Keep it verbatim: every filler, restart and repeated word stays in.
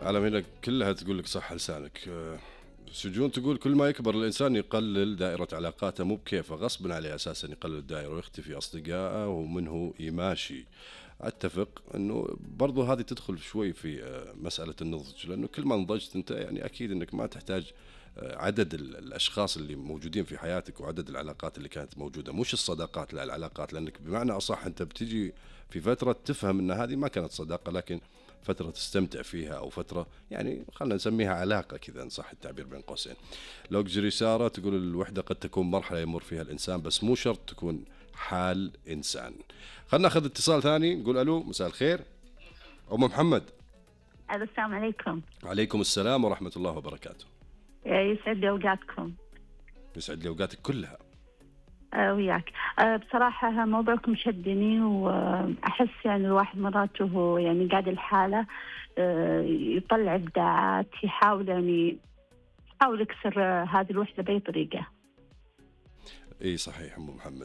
العالمين كلها تقول لك صح لسانك. آه، سجون تقول كل ما يكبر الإنسان يقلل دائرة علاقاته، مو بكيفه، غصبا عليه أساسا يقلل الدائرة ويختفي أصدقائه ومنه يماشي. أتفق أنه برضو هذه تدخل شوي في آه، مسألة النضج، لأنه كل ما نضجت أنت يعني أكيد أنك ما تحتاج آه، عدد ال- الأشخاص اللي موجودين في حياتك وعدد العلاقات اللي كانت موجودة، مش الصداقات لا العلاقات، لأنك بمعنى أصح أنت بتجي في فترة تفهم أن هذه ما كانت صداقة، لكن فترة تستمتع فيها أو فترة يعني خلنا نسميها علاقة كذا إن صح التعبير بين قوسين. لوكجري سارة تقول الوحدة قد تكون مرحلة يمر فيها الإنسان، بس مو شرط تكون حال إنسان. خلنا ناخذ اتصال ثاني، نقول ألو، مساء الخير أم محمد. السلام عليكم. عليكم السلام ورحمة الله وبركاته. يسعد لي اوقاتكم. يسعد لي أوقاتك كلها. آه وياك. آه بصراحة موضوعكم شدني، وأحس يعني الواحد مرات وهو يعني قاعد الحالة آه يطلع إبداعات، يحاول يعني يحاول يكسر آه هذه الوحدة بأي طريقة. اي صحيح ام محمد.